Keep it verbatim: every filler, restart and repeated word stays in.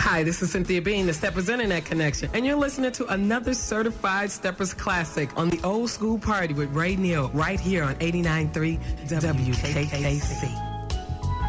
Hi, this is Cynthia Bean, the Steppers Internet Connection, and you're listening to another certified Steppers classic on the Old School Party with Ray Neal right here on eighty-nine point three W K K C.